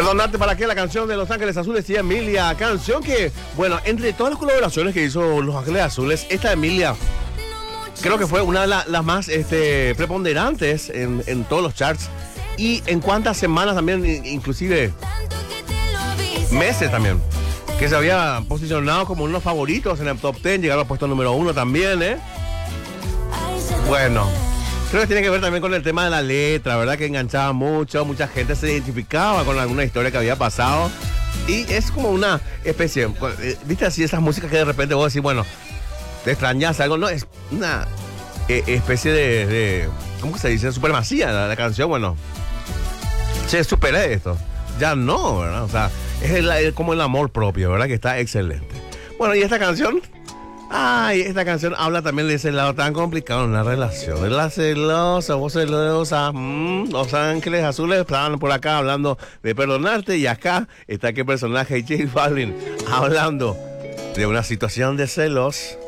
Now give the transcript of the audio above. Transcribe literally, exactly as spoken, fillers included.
Perdonarte para qué, la canción de Los Ángeles Azules y Emilia, canción que, bueno, entre todas las colaboraciones que hizo Los Ángeles Azules, esta de Emilia creo que fue una de la, las más este, preponderantes en, en todos los charts y en cuántas semanas también, inclusive meses también, que se había posicionado como uno de los favoritos en el top diez, llegaron al puesto número uno también, ¿eh? Bueno, creo que tiene que ver también con el tema de la letra, ¿verdad? Que enganchaba mucho, mucha gente se identificaba con alguna historia que había pasado. Y es como una especie, ¿viste? Así esas músicas que de repente vos decís, bueno, te extrañas algo, no, es una eh, especie de, de, ¿cómo se dice? Supremacía la, la canción, bueno. Che, superé esto. Ya no, ¿verdad? O sea, es el, el, como el amor propio, ¿verdad? Que está excelente. Bueno, y esta canción... Ay, esta canción habla también de ese lado tan complicado en la relación. De la celosa, vos celosa, mmm, Los Ángeles Azules estaban por acá hablando de perdonarte y acá está que personaje J Balvin hablando de una situación de celos